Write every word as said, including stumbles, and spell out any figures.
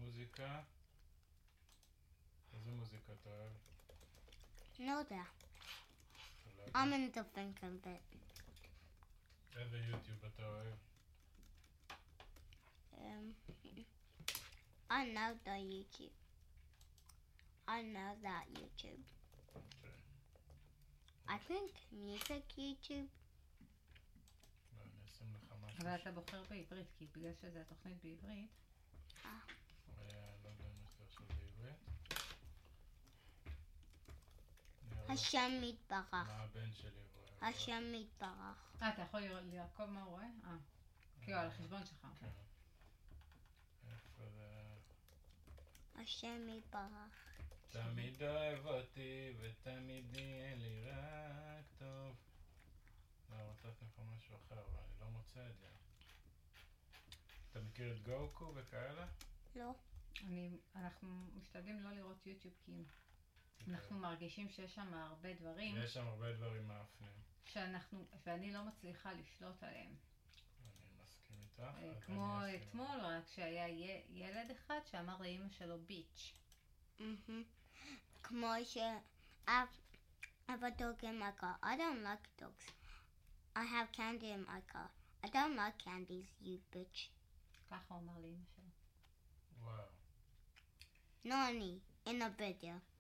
מוזיקה. איזה מוזיקה אתה אוהב? לא יודע. I'm in the think of it. איזה יוטיוב אתה אוהב? Um, I know the YouTube. I know that YouTube. Okay. I think music YouTube. לא, אני אשים לך משהו. אבל אתה בוחר בעברית, כי בגלל שזה התוכנית בעברית. אה. לא יודע אם יש לי עכשיו בעברית. השם מתברך. מה הבן שלי רואה? השם מתברך. אה, אתה יכול לעקוב מה הוא רואה? אה. כאילו, על החשבון שלך. כן. איפה זה? השם מתברך. תמיד אוהב אותי ותמיד יהיה לי רק טוב. לא, מצאתי לך משהו אחר, אבל אני לא מוצא את זה. אתה מכיר את גוקו וכאלה? לא. אני, אנחנו משתדלים לא לראות יוטיוב, כי אנחנו מרגישים שיש שם הרבה דברים. יש שם הרבה דברים מאפנים. שאנחנו, ואני לא מצליחה לשלוט עליהם. אני מסכים איתך. כמו אתמול, רק שהיה ילד אחד שאמר לאמא שלו ביץ'. כמו ש... I have a dog in my car. I don't like dogs. I have candy in my car. I don't like candies, you bitch. ככה הוא אמר לאמא שלו. וואו. לא אני, in a video.